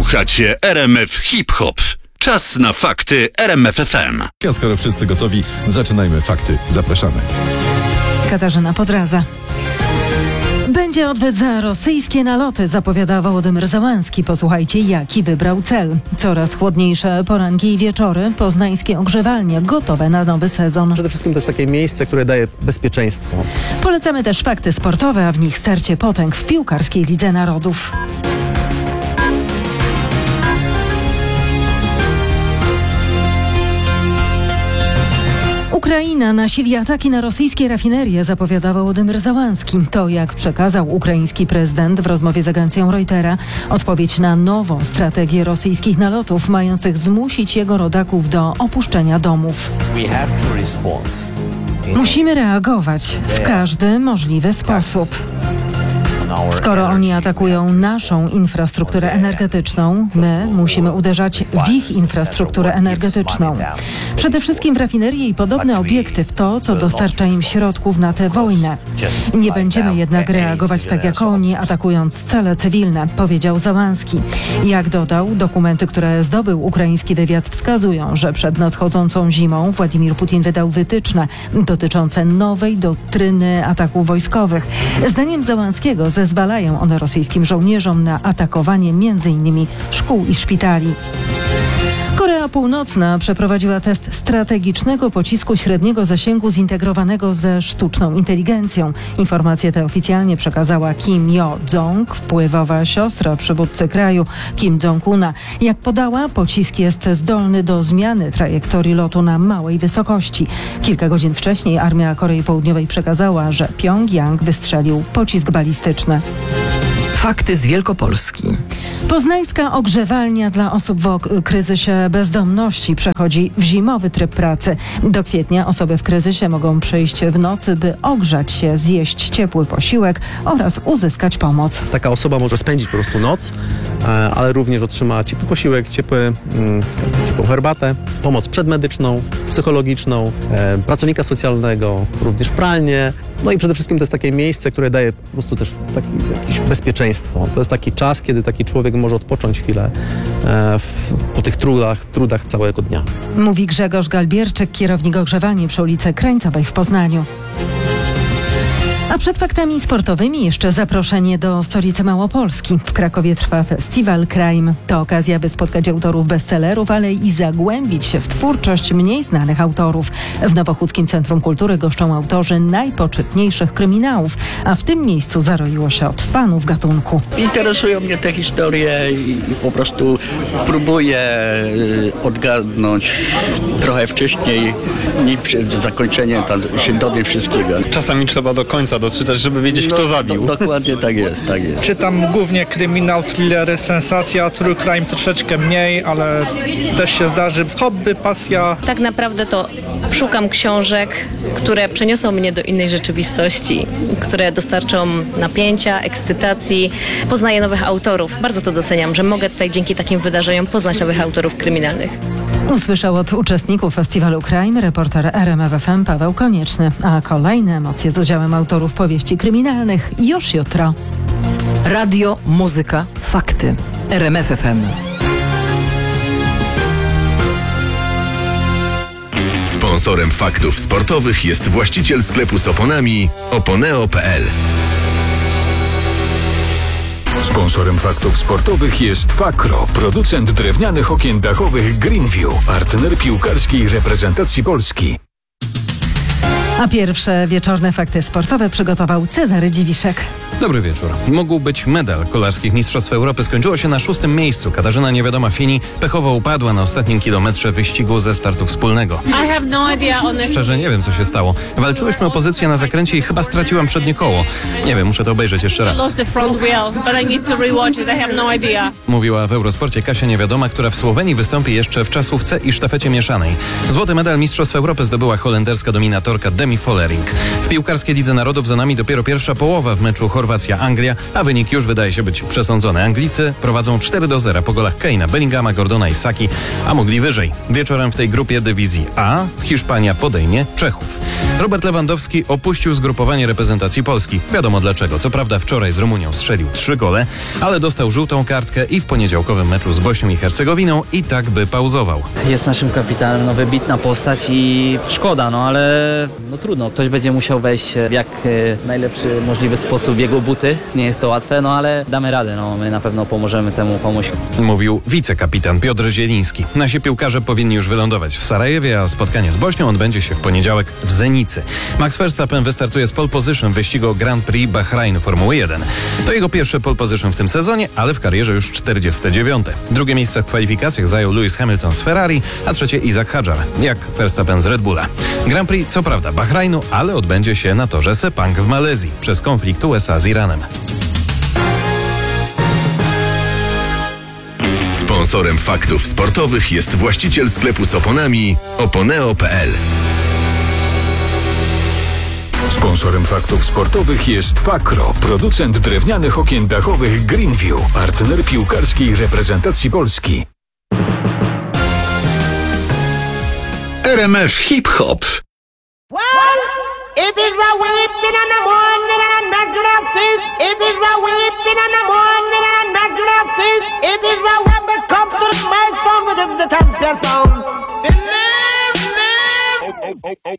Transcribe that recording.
Słuchacie RMF Hip Hop. Czas na fakty RMF FM. A skoro wszyscy gotowi, zaczynajmy fakty. Zapraszamy. Katarzyna Podraza. Będzie odwet za rosyjskie naloty, zapowiada Wołodymyr Zełenski. Posłuchajcie, jaki wybrał cel. Coraz chłodniejsze poranki i wieczory, poznańskie ogrzewalnie gotowe na nowy sezon. Przede wszystkim to jest takie miejsce, które daje bezpieczeństwo. Polecamy też fakty sportowe, a w nich starcie potęg w piłkarskiej Lidze Narodów. Ukraina nasili ataki na rosyjskie rafinerie, zapowiada Wołodymyr Zełenski. To, jak przekazał ukraiński prezydent w rozmowie z agencją Reutera, odpowiedź na nową strategię rosyjskich nalotów, mających zmusić jego rodaków do opuszczenia domów. Musimy reagować w każdy możliwy sposób. Skoro oni atakują naszą infrastrukturę energetyczną, my musimy uderzać w ich infrastrukturę energetyczną. Przede wszystkim w rafinerie i podobne obiekty, w to, co dostarcza im środków na tę wojnę. Nie będziemy jednak reagować tak jak oni, atakując cele cywilne, powiedział Zełenski. Jak dodał, dokumenty, które zdobył ukraiński wywiad, wskazują, że przed nadchodzącą zimą Władimir Putin wydał wytyczne dotyczące nowej doktryny ataków wojskowych. Zdaniem Zełenskiego zezwalają one rosyjskim żołnierzom na atakowanie m.in. szkół i szpitali. Korea Północna przeprowadziła test strategicznego pocisku średniego zasięgu zintegrowanego ze sztuczną inteligencją. Informację tę oficjalnie przekazała Kim Yo-jong, wpływowa siostra przywódcy kraju Kim Jong-una. Jak podała, pocisk jest zdolny do zmiany trajektorii lotu na małej wysokości. Kilka godzin wcześniej armia Korei Południowej przekazała, że Pjongjang wystrzelił pocisk balistyczny. Fakty z Wielkopolski. Poznańska ogrzewalnia dla osób w kryzysie bezdomności przechodzi w zimowy tryb pracy. Do kwietnia osoby w kryzysie mogą przyjść w nocy, by ogrzać się, zjeść ciepły posiłek oraz uzyskać pomoc. Taka osoba może spędzić po prostu noc, ale również otrzyma ciepły posiłek, ciepłą herbatę, pomoc przedmedyczną, psychologiczną, pracownika socjalnego, również pralnię. No i przede wszystkim to jest takie miejsce, które daje po prostu też jakieś bezpieczeństwo. To jest taki czas, kiedy taki człowiek może odpocząć chwilę po tych trudach całego dnia. Mówi Grzegorz Galbierczyk, kierownik ogrzewalni przy ulicy Krańcowej w Poznaniu. A przed faktami sportowymi jeszcze zaproszenie do stolicy Małopolski. W Krakowie trwa festiwal Crime. To okazja, by spotkać autorów bestsellerów, ale i zagłębić się w twórczość mniej znanych autorów. W Nowochódzkim Centrum Kultury goszczą autorzy najpoczytniejszych kryminałów, a w tym miejscu zaroiło się od fanów gatunku. Interesują mnie te historie i po prostu próbuję odgadnąć trochę wcześniej, niż przed zakończeniem, się dowiem wszystkiego. Czasami trzeba do końca doczytać, żeby wiedzieć, kto zabił. Dokładnie tak jest. Czytam głównie kryminał, thrillery, sensacja, true crime troszeczkę mniej, ale też się zdarzy. Hobby, pasja. Tak naprawdę to szukam książek, które przeniosą mnie do innej rzeczywistości, które dostarczą napięcia, ekscytacji. Poznaję nowych autorów. Bardzo to doceniam, że mogę tutaj dzięki takim wydarzeniom poznać nowych autorów kryminalnych. Usłyszał od uczestników festiwalu Crime reporter RMF FM Paweł Konieczny, a kolejne emocje z udziałem autorów powieści kryminalnych już jutro. Radio, muzyka, fakty. RMF FM. Sponsorem faktów sportowych jest właściciel sklepu z oponami Oponeo.pl. Sponsorem faktów sportowych jest Fakro, producent drewnianych okien dachowych Greenview, partner piłkarskiej reprezentacji Polski. A pierwsze wieczorne fakty sportowe przygotował Cezary Dziwiszek. Dobry wieczór. Mógł być medal kolarskich Mistrzostw Europy. Skończyło się na 6. miejscu. Katarzyna Niewiadoma Fini pechowo upadła na ostatnim kilometrze wyścigu ze startu wspólnego. Szczerze nie wiem, co się stało. Walczyłyśmy o pozycję na zakręcie i chyba straciłam przednie koło. Nie wiem, muszę to obejrzeć jeszcze raz. Mówiła w Eurosporcie Kasia Niewiadoma, która w Słowenii wystąpi jeszcze w czasówce i sztafecie mieszanej. Złoty medal Mistrzostw Europy zdobyła holenderska dominatorka Demi Vollering. W piłkarskiej Lidze Narodów za nami dopiero pierwsza połowa w meczu Chorwacja-Anglia, a wynik już wydaje się być przesądzony. Anglicy prowadzą 4-0 po golach Kane'a, Bellinghama, Gordona i Saki, a mogli wyżej. Wieczorem w tej grupie dywizji A Hiszpania podejmie Czechów. Robert Lewandowski opuścił zgrupowanie reprezentacji Polski. Wiadomo dlaczego. Co prawda wczoraj z Rumunią strzelił 3 gole, ale dostał żółtą kartkę i w poniedziałkowym meczu z Bośnią i Hercegowiną i tak by pauzował. Jest naszym kapitanem, wybitna postać i szkoda, ale trudno. Ktoś będzie musiał wejść w jak najlepszy możliwy sposób w jego buty. Nie jest to łatwe, ale damy radę. My na pewno pomożemy temu komuś. Mówił wicekapitan Piotr Zieliński. Nasi piłkarze powinni już wylądować w Sarajewie, a spotkanie z Bośnią odbędzie się w poniedziałek w Zenicy. Max Verstappen wystartuje z pole position w wyścigu Grand Prix Bahrain Formuły 1. To jego pierwsze pole position w tym sezonie, ale w karierze już 49. Drugie miejsce w kwalifikacjach zajął Lewis Hamilton z Ferrari, a trzecie Isaac Hadjar, jak Verstappen z Red Bulla. Grand Prix co prawda Bahrainu, ale odbędzie się na torze Sepang w Malezji przez konflikt USA z Iranem. Sponsorem faktów sportowych jest właściciel sklepu z oponami oponeo.pl. Sponsorem faktów sportowych jest Fakro, producent drewnianych okien dachowych Greenview, partner piłkarskiej reprezentacji Polski. RMF Hip Hop. It is a weeping in the morning and a natural thief. It is a weeping in the morning and a natural thief. It is a when it comes to the mic sound with the champion sound.